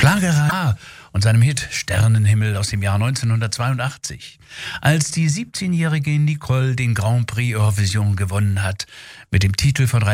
Schlagerei und seinem Hit Sternenhimmel aus dem Jahr 1982. Als die 17-jährige Nicole den Grand Prix Eurovision gewonnen hat, mit dem Titel von